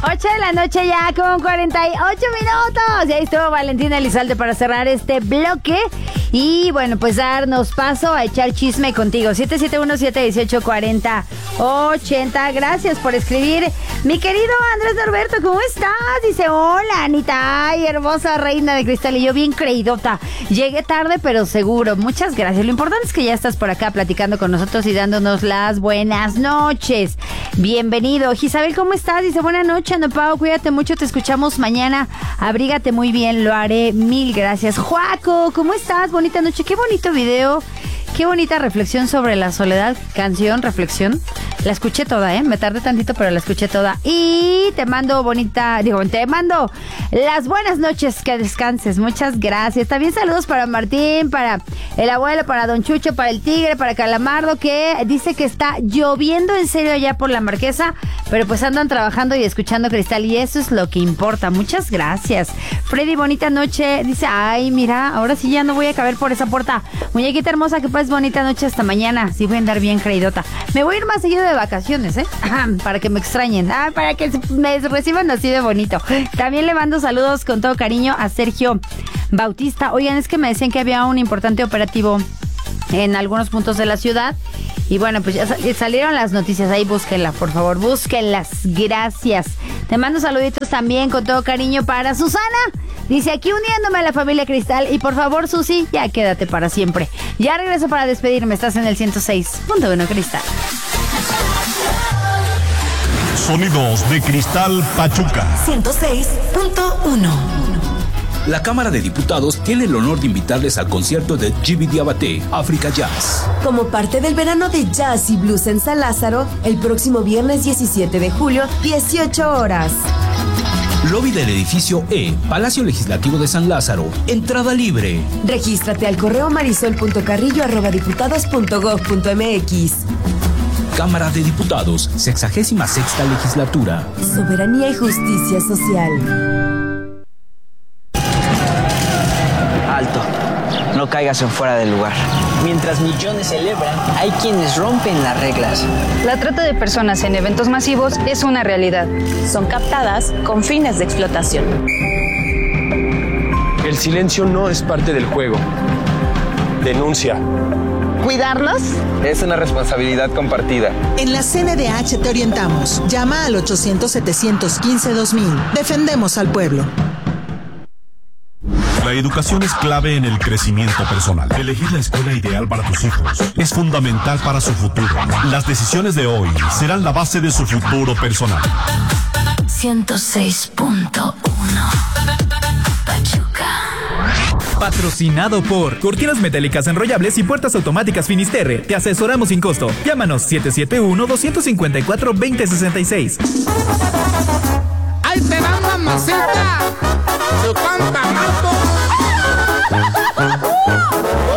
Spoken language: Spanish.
8 de la noche ya con 48 minutos. Y ahí estuvo Valentina Elizalde para cerrar este bloque. Y bueno, pues darnos paso a echar chisme contigo. 771-718-4080. Gracias por escribir. Mi querido Andrés Norberto, ¿cómo estás? Dice, hola, Anita. Ay, hermosa reina de cristal. Y yo bien creidota. Llegué tarde, pero seguro. Muchas gracias. Lo importante es que ya estás por acá platicando con nosotros y dándonos las buenas noches. Bienvenido. Isabel, ¿cómo estás? Dice, buenas noches, Ana Pao. Cuídate mucho. Te escuchamos mañana. Abrígate muy bien. Lo haré. Mil gracias. Juaco, ¿cómo estás? Bonita noche, qué bonito video, qué bonita reflexión sobre la soledad, canción, reflexión. La escuché toda, me tardé tantito, pero la escuché toda. Y te mando te mando las buenas noches, que descanses, muchas gracias. También saludos para Martín, para el abuelo, para Don Chucho, para el Tigre, para Calamardo, que dice que está lloviendo en serio allá por la Marquesa, pero pues andan trabajando y escuchando Cristal, y eso es lo que importa. Muchas gracias. Freddy, bonita noche, dice, ay, mira, ahora sí ya no voy a caber por esa puerta. Muñequita hermosa, que pases bonita noche hasta mañana. Sí voy a andar bien creidota. Me voy a ir más seguido de vacaciones, para que me extrañen, para que me reciban así de bonito. También le mando saludos con todo cariño a Sergio Bautista. Oigan, es que me decían que había un importante operativo en algunos puntos de la ciudad. Y bueno, pues ya salieron las noticias. Ahí búsquenla, por favor, búsquenlas. Gracias. Te mando saluditos también con todo cariño para Susana. Dice, aquí uniéndome a la familia Cristal. Y por favor, Susi, ya quédate para siempre. Ya regreso para despedirme. Estás en el 106.1 Cristal. Sonidos de Cristal Pachuca. 106.1. La Cámara de Diputados tiene el honor de invitarles al concierto de Gibi Diabaté, África Jazz. Como parte del verano de jazz y blues en San Lázaro, el próximo viernes 17 de julio, 18 horas. Lobby del edificio E, Palacio Legislativo de San Lázaro. Entrada libre. Regístrate al correo marisol.carrillo@diputados.gov.mx. Cámara de Diputados, 66ª Legislatura. Soberanía y justicia social. Alto, no caigas en fuera del lugar. Mientras millones celebran, hay quienes rompen las reglas. La trata de personas en eventos masivos es una realidad. Son captadas con fines de explotación. El silencio no es parte del juego. Denuncia. ¿Cuidarnos? Es una responsabilidad compartida. En la CNDH te orientamos. Llama al 800-715-2000. Defendemos al pueblo. La educación es clave en el crecimiento personal. Elegir la escuela ideal para tus hijos es fundamental para su futuro. Las decisiones de hoy serán la base de su futuro personal. 106.1 Pachuca. Patrocinado por Cortinas Metálicas Enrollables y Puertas Automáticas Finisterre. Te asesoramos sin costo. Llámanos 771-254-2066. ¡Ahí te va, mamacita! ¡Su compa Marco!